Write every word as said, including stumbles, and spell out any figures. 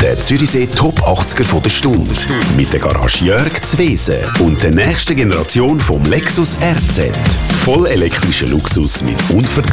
Der Zürichsee Top achtziger von der Stunde. Mit der Garage Jörg Zwesen und der nächsten Generation vom Lexus R Z. Voll elektrischer Luxus mit unvergleichlichen